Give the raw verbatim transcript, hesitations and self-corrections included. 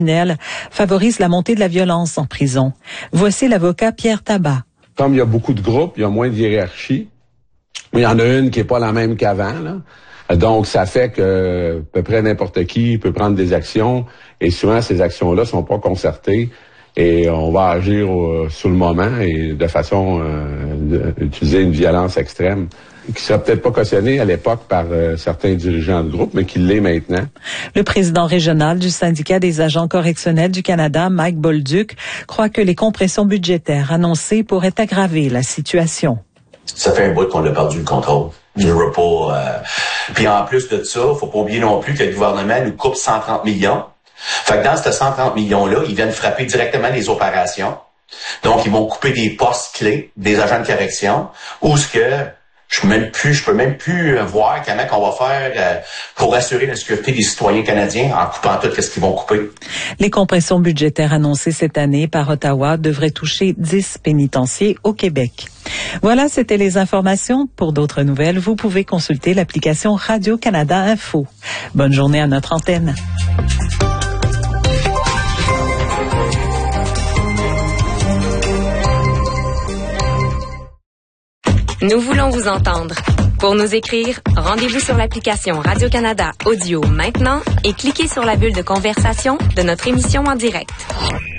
favorise la montée de la violence en prison. Voici l'avocat Pierre Tabat. Comme il y a beaucoup de groupes, il y a moins de hiérarchie. Mais il y en a une qui est pas la même qu'avant, là. Donc, ça fait que à peu près n'importe qui peut prendre des actions. Et souvent, ces actions-là sont pas concertées. Et on va agir euh, sur le moment et de façon euh, d'utiliser une violence extrême qui serait peut-être pas cautionnée à l'époque par euh, certains dirigeants de groupe, mais qui l'est maintenant. Le président régional du syndicat des agents correctionnels du Canada, Mike Bolduc, croit que les compressions budgétaires annoncées pourraient aggraver la situation. Ça fait un bout qu'on a perdu le contrôle. Je veux pas. Euh... Puis en plus de ça, faut pas oublier non plus que le gouvernement nous coupe cent trente millions. Fait que dans ces cent trente millions-là, ils viennent frapper directement les opérations. Donc, ils vont couper des postes clés des agents de correction. Ou ce que je peux même plus, je peux même plus voir comment qu'on va faire euh, pour assurer la sécurité des citoyens canadiens en coupant tout ce qu'ils vont couper. Les compressions budgétaires annoncées cette année par Ottawa devraient toucher dix pénitenciers au Québec. Voilà, c'était les informations. Pour d'autres nouvelles, vous pouvez consulter l'application Radio-Canada Info. Bonne journée à notre antenne. Nous voulons vous entendre. Pour nous écrire, rendez-vous sur l'application Radio-Canada Audio maintenant et cliquez sur la bulle de conversation de notre émission en direct.